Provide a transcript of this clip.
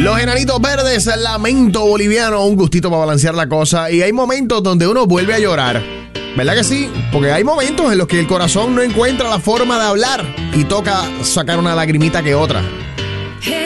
Los Enanitos Verdes, Lamento Boliviano, un gustito para balancear la cosa. Y hay momentos donde uno vuelve a llorar. ¿Verdad que sí? Porque hay momentos en los que el corazón no encuentra la forma de hablar y toca sacar una lagrimita que otra.